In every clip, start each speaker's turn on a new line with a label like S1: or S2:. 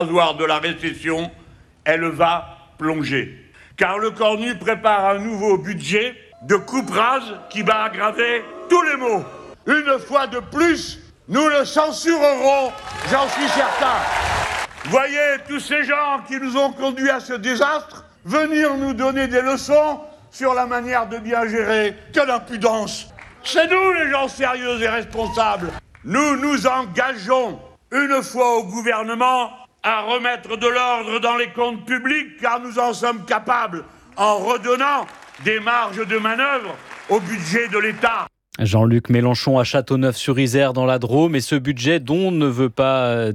S1: rasoir de la récession, elle va plonger. Car le Cornu prépare un nouveau budget de coupe-rase qui va aggraver tous les maux. Une fois de plus, nous le censurerons, j'en suis certain. Voyez tous ces gens qui nous ont conduits à ce désastre venir nous donner des leçons sur la manière de bien gérer. Quelle impudence! C'est nous les gens sérieux et responsables. Nous nous engageons une fois au gouvernement à remettre de l'ordre dans les comptes publics car nous en sommes capables en redonnant des marges de manœuvre au budget de l'État.
S2: Jean-Luc Mélenchon à Châteauneuf-sur-Isère dans la Drôme, et ce budget dont ne veut pas,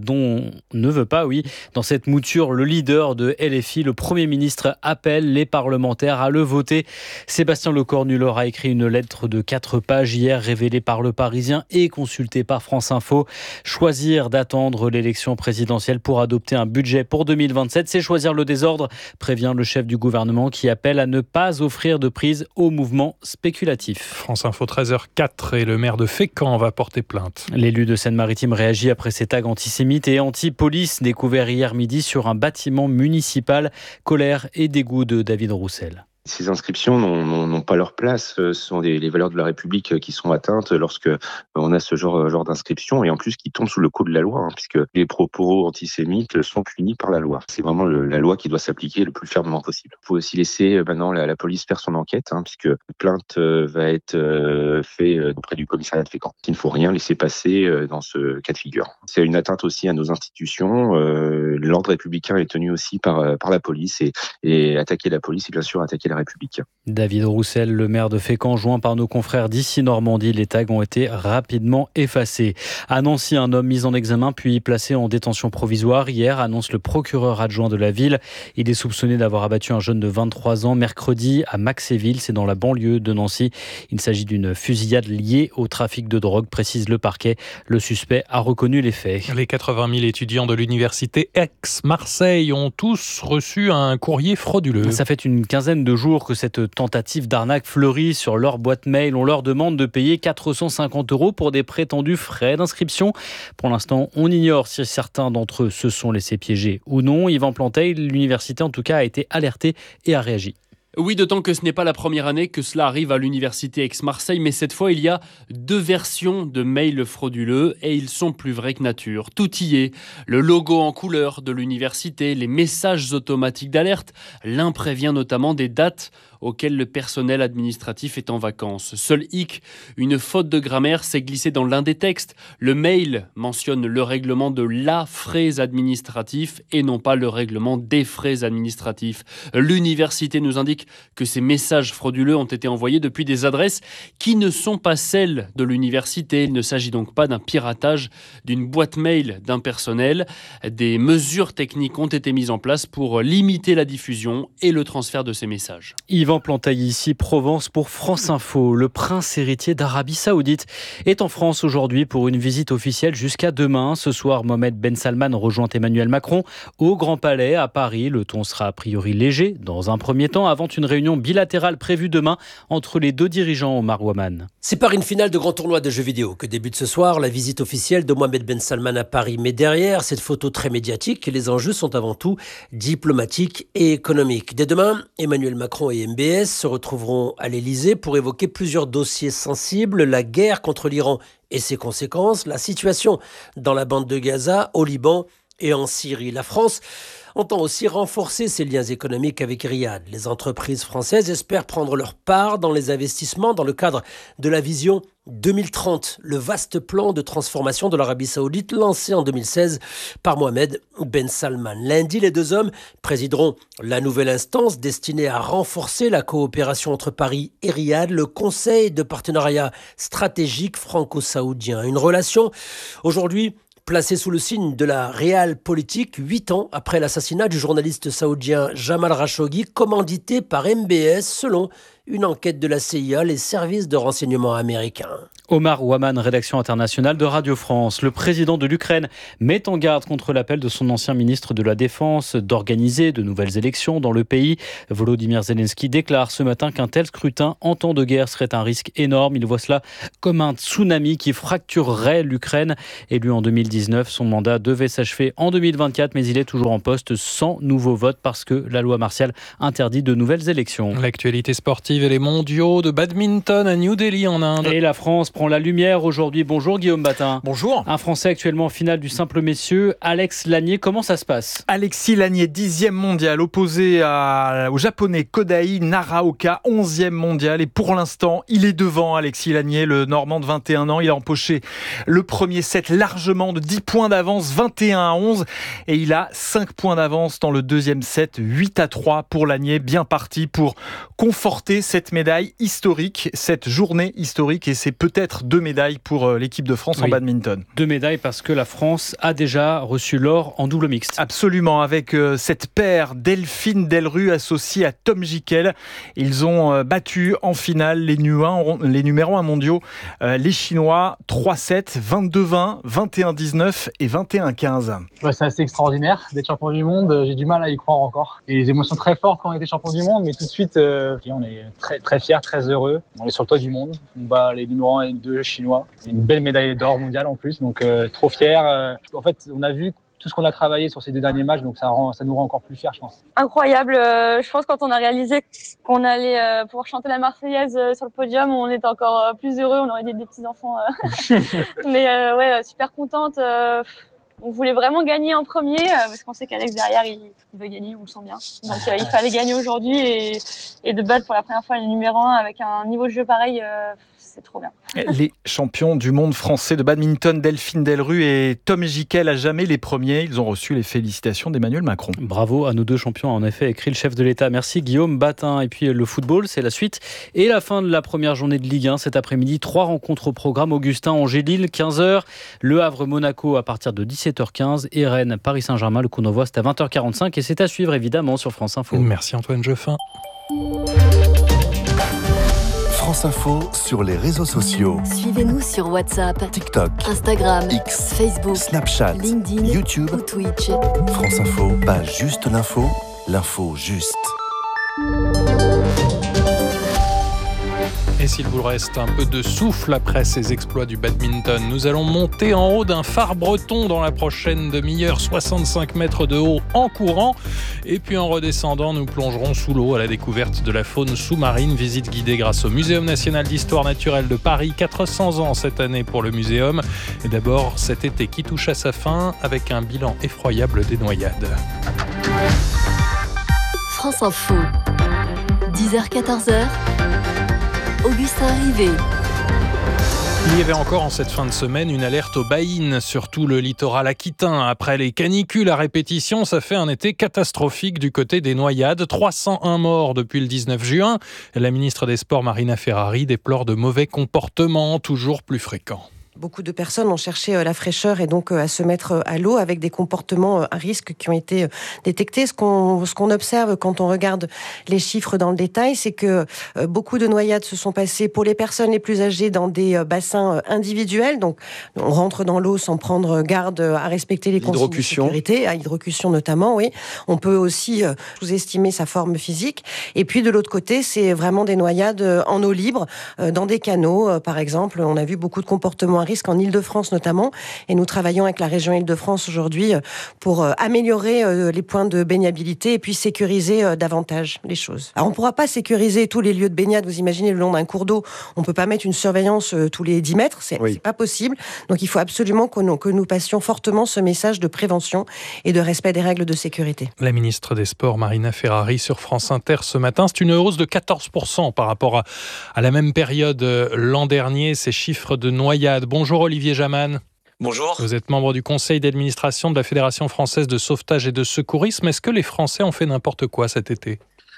S2: dans cette mouture, le leader de LFI, le Premier ministre, appelle les parlementaires à le voter. Sébastien Lecornu leur a écrit une lettre de 4 pages hier, révélée par Le Parisien et consultée par France Info. Choisir d'attendre l'élection présidentielle pour adopter un budget pour 2027, c'est choisir le désordre, prévient le chef du gouvernement qui appelle à ne pas offrir de prise au mouvement spéculatif.
S3: France Info 13h04 et le maire de Fécamp va porter plainte.
S2: L'élu de Seine-Maritime réagit après ces tags antisémites et anti-police découverts hier midi sur un bâtiment municipal. Colère et dégoût de David Roussel.
S4: Ces inscriptions n'ont pas leur place. Ce sont les valeurs de la République qui sont atteintes lorsque on a ce genre d'inscription, et en plus qui tombent sous le coup de la loi, puisque les propos antisémites sont punis par la loi. C'est vraiment la loi qui doit s'appliquer le plus fermement possible. Il faut aussi laisser maintenant la police faire son enquête, puisque la plainte va être faite auprès du commissariat de Fécamp. Il ne faut rien laisser passer dans ce cas de figure. C'est une atteinte aussi à nos institutions. L'ordre républicain est tenu aussi par la police, et attaquer la police, c'est bien sûr attaquer la République.
S2: David Roussel, le maire de Fécamp, joint par nos confrères d'ici Normandie. Les tags ont été rapidement effacés. À Nancy, un homme mis en examen puis placé en détention provisoire hier, annonce le procureur adjoint de la ville. Il est soupçonné d'avoir abattu un jeune de 23 ans mercredi à Maxéville, c'est dans la banlieue de Nancy. Il s'agit d'une fusillade liée au trafic de drogue, précise le parquet. Le suspect a reconnu les faits.
S3: Les 80 000 étudiants de l'université Aix-Marseille ont tous reçu un courrier frauduleux.
S2: Ça fait une quinzaine de jours que cette tentative d'arnaque fleurit sur leur boîte mail. On leur demande de payer 450 € pour des prétendus frais d'inscription. Pour l'instant, on ignore si certains d'entre eux se sont laissés piéger ou non. Yvan Planteil, l'université en tout cas, a été alertée et a réagi.
S5: Oui, d'autant que ce n'est pas la première année que cela arrive à l'université Aix-Marseille, mais cette fois, il y a 2 versions de mails frauduleux et ils sont plus vrais que nature. Tout y est, le logo en couleur de l'université, les messages automatiques d'alerte. L'un prévient notamment des dates auxquelles le personnel administratif est en vacances. Seul hic, une faute de grammaire s'est glissée dans l'un des textes. Le mail mentionne le règlement de la frais administratif et non pas le règlement des frais administratifs. L'université nous indique que ces messages frauduleux ont été envoyés depuis des adresses qui ne sont pas celles de l'université. Il ne s'agit donc pas d'un piratage d'une boîte mail d'un personnel. Des mesures techniques ont été mises en place pour limiter la diffusion et le transfert de ces messages.
S2: Yvan Planteil ici, Provence pour France Info. Le prince héritier d'Arabie Saoudite est en France aujourd'hui pour une visite officielle jusqu'à demain. Ce soir, Mohamed Ben Salman rejoint Emmanuel Macron au Grand Palais à Paris. Le ton sera a priori léger dans un premier temps avant une réunion bilatérale prévue demain entre les 2 dirigeants, Omar Ouaman.
S6: C'est par une finale de grand tournoi de jeux vidéo que débute ce soir la visite officielle de Mohamed Ben Salman à Paris. Mais derrière cette photo très médiatique, les enjeux sont avant tout diplomatiques et économiques. Dès demain, Emmanuel Macron et MBS se retrouveront à l'Elysée pour évoquer plusieurs dossiers sensibles, la guerre contre l'Iran et ses conséquences, la situation dans la bande de Gaza, au Liban et en Syrie. La France entend aussi renforcer ses liens économiques avec Riyad. Les entreprises françaises espèrent prendre leur part dans les investissements dans le cadre de la vision 2030, le vaste plan de transformation de l'Arabie Saoudite lancé en 2016 par Mohamed Ben Salman. Lundi, les 2 hommes présideront la nouvelle instance destinée à renforcer la coopération entre Paris et Riyad, le Conseil de partenariat stratégique franco-saoudien. Une relation aujourd'hui placé sous le signe de la réelle politique 8 ans après l'assassinat du journaliste saoudien Jamal Khashoggi, commandité par MBS selon Une enquête de la CIA, les services de renseignement américains.
S2: Omar Ouaman, rédaction internationale de Radio France. Le président de l'Ukraine met en garde contre l'appel de son ancien ministre de la Défense d'organiser de nouvelles élections dans le pays. Volodymyr Zelensky déclare ce matin qu'un tel scrutin en temps de guerre serait un risque énorme. Il voit cela comme un tsunami qui fracturerait l'Ukraine. Élu en 2019, son mandat devait s'achever en 2024, mais il est toujours en poste sans nouveau vote parce que la loi martiale interdit de nouvelles élections.
S3: L'actualité sportive et les mondiaux de badminton à New Delhi en Inde.
S2: Et la France prend la lumière aujourd'hui. Bonjour Guillaume Batin.
S7: Bonjour.
S2: Un Français actuellement en finale du simple messieurs, Alex Lanier. Comment ça se passe ?
S7: Alexis Lanier, 10e mondial, opposé au japonais Kodai Naraoka, 11e mondial. Et pour l'instant, il est devant Alexis Lanier, le Normand de 21 ans. Il a empoché le premier set largement de 10 points d'avance, 21-11. Et il a 5 points d'avance dans le deuxième set, 8-3 pour Lanier. Bien parti pour conforter cette médaille historique, cette journée historique. Et c'est peut-être 2 médailles pour l'équipe de France en badminton.
S2: 2 médailles parce que la France a déjà reçu l'or en double mixte.
S7: Absolument, avec cette paire Delphine Delru associée à Tom Jikel. Ils ont battu en finale les numéros 1 mondiaux, les Chinois, 3-7, 22-20, 21-19 et 21-15.
S8: Ouais, c'est assez extraordinaire d'être champion du monde. J'ai du mal à y croire encore. Et les émotions très fortes quand on était champion du monde, mais tout de suite, on est très, très fiers, très heureux. On est sur le toit du monde. On bat les numéros 1 et 2 chinois. C'est une belle médaille d'or mondiale en plus, donc trop fiers. En fait, on a vu tout ce qu'on a travaillé sur ces 2 derniers matchs, donc ça nous rend encore plus fiers, je pense.
S9: Incroyable. Je pense quand on a réalisé qu'on allait pouvoir chanter la Marseillaise sur le podium, on était encore plus heureux. On aurait dit des petits-enfants. Mais super contente. On voulait vraiment gagner en premier parce qu'on sait qu'Alex derrière il veut gagner, on le sent bien. Donc il fallait gagner aujourd'hui et de battre pour la première fois le numéro 1 avec un niveau de jeu pareil, c'est trop bien.
S7: Les champions du monde français de badminton, Delphine Delru et Tom Jikel, à jamais les premiers. Ils ont reçu les félicitations d'Emmanuel Macron.
S2: Bravo à nos 2 champions, en effet, écrit le chef de l'État. Merci Guillaume Batin. Et puis le football, c'est la suite et la fin de la première journée de Ligue 1 cet après-midi. 3 rencontres au programme. Augustin-Angers-Lille, 15h. Le Havre-Monaco à partir de 17h15 et Rennes, Paris Saint-Germain. Le coup d'envoi, c'est à 20h45 et c'est à suivre évidemment sur France Info.
S3: Merci Antoine Jeffin.
S10: France Info sur les réseaux sociaux.
S11: Suivez-nous sur WhatsApp,
S10: TikTok,
S11: Instagram,
S10: X,
S11: Facebook,
S10: Snapchat,
S11: LinkedIn,
S10: YouTube
S11: ou Twitch.
S10: France Info, pas juste l'info, l'info juste.
S3: Et s'il vous reste un peu de souffle après ces exploits du badminton, nous allons monter en haut d'un phare breton dans la prochaine demi-heure, 65 mètres de haut en courant. Et puis en redescendant, nous plongerons sous l'eau à la découverte de la faune sous-marine. Visite guidée grâce au Muséum national d'histoire naturelle de Paris. 400 ans cette année pour le muséum. Et d'abord, cet été qui touche à sa fin avec un bilan effroyable des noyades.
S11: France Info, 10h-14h. Augustin Rivet.
S3: Il y avait encore en cette fin de semaine une alerte aux baïnes, surtout le littoral aquitain. Après les canicules à répétition, ça fait un été catastrophique du côté des noyades. 301 morts depuis le 19 juin. La ministre des Sports, Marina Ferrari, déplore de mauvais comportements toujours plus fréquents.
S12: Beaucoup de personnes ont cherché la fraîcheur et donc à se mettre à l'eau avec des comportements à risque qui ont été détectés. Ce qu'on observe quand on regarde les chiffres dans le détail, c'est que beaucoup de noyades se sont passées pour les personnes les plus âgées dans des bassins individuels. Donc on rentre dans l'eau sans prendre garde à respecter les consignes de sécurité, à hydrocution notamment, oui. On peut aussi sous-estimer sa forme physique. Et puis de l'autre côté, c'est vraiment des noyades en eau libre, dans des canaux par exemple. On a vu beaucoup de comportements risque en Île-de-France notamment, et nous travaillons avec la région Île-de-France aujourd'hui pour améliorer les points de baignabilité et puis sécuriser davantage les choses. Alors on ne pourra pas sécuriser tous les lieux de baignade, vous imaginez le long d'un cours d'eau, on ne peut pas mettre une surveillance tous les 10 mètres, c'est pas possible, donc il faut absolument que nous passions fortement ce message de prévention et de respect des règles de sécurité.
S3: La ministre des Sports, Marina Ferrari, sur France Inter ce matin, c'est une hausse de 14% par rapport à la même période l'an dernier, ces chiffres de noyades. Bonjour Olivier Jaman.
S13: Bonjour.
S3: Vous êtes membre du conseil d'administration de la Fédération française de sauvetage et de secourisme. Est-ce que les Français ont fait n'importe quoi cet été ?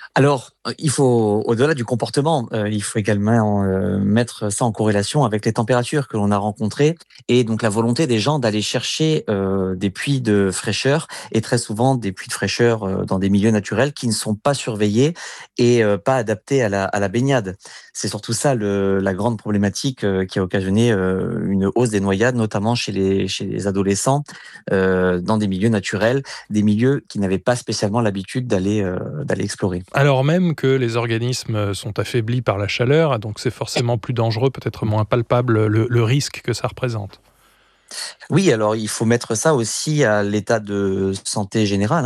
S13: Alors, il faut, au-delà du comportement, il faut également mettre ça en corrélation avec les températures que l'on a rencontrées et donc la volonté des gens d'aller chercher des puits de fraîcheur et très souvent des puits de fraîcheur dans des milieux naturels qui ne sont pas surveillés et pas adaptés à la baignade. C'est surtout ça la grande problématique qui a occasionné une hausse des noyades, notamment chez les adolescents dans des milieux naturels, des milieux qui n'avaient pas spécialement l'habitude d'aller explorer.
S3: Alors même que les organismes sont affaiblis par la chaleur, donc c'est forcément plus dangereux, peut-être moins palpable le risque que ça représente.
S13: Oui, alors il faut mettre ça aussi à l'état de santé général.